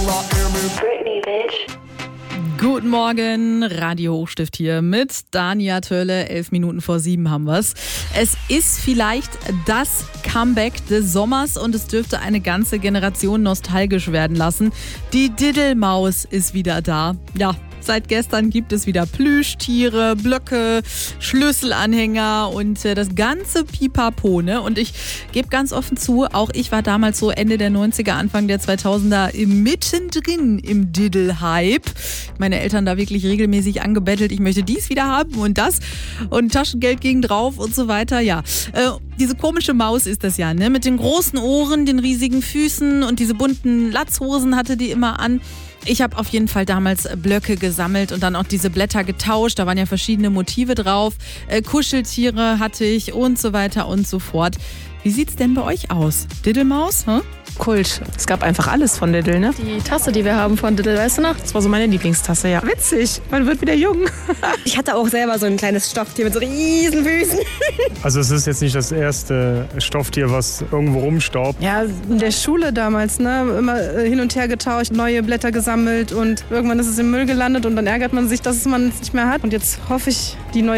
Britney, bitch. Guten Morgen, Radio Hochstift hier mit Dania Tölle. 7:11 haben wir's. Es ist vielleicht das Comeback des Sommers und es dürfte eine ganze Generation nostalgisch werden lassen. Die Diddelmaus ist wieder da. Ja, seit gestern gibt es wieder Plüschtiere, Blöcke, Schlüsselanhänger und das ganze Pipapo, ne? Und ich gebe ganz offen zu, auch ich war damals so Ende der 90er, Anfang der 2000er mittendrin im Diddle-Hype. Meine Eltern da wirklich regelmäßig angebettelt, ich möchte dies wieder haben und das und Taschengeld ging drauf und so weiter. Ja, diese komische Maus ist das ja, ne? Mit den großen Ohren, den riesigen Füßen und diese bunten Latzhosen hatte die immer an. Ich habe auf jeden Fall damals Blöcke gesammelt und dann auch diese Blätter getauscht. Da waren ja verschiedene Motive drauf. Kuscheltiere hatte ich und so weiter und so fort. Wie sieht's denn bei euch aus? Diddelmaus? Hm? Kult. Es gab einfach alles von Diddle, ne? Die Tasse, die wir haben von Diddle, weißt du noch? Das war so meine Lieblingstasse, ja. Witzig, man wird wieder jung. Ich hatte auch selber so ein kleines Stofftier mit so riesen Füßen. Also es ist jetzt nicht das erste Stofftier, was irgendwo rumstaubt. Ja, in der Schule damals, ne? Immer hin und her getauscht, neue Blätter gesammelt und irgendwann ist es im Müll gelandet und dann ärgert man sich, dass man es nicht mehr hat. Und jetzt hoffe ich, die neue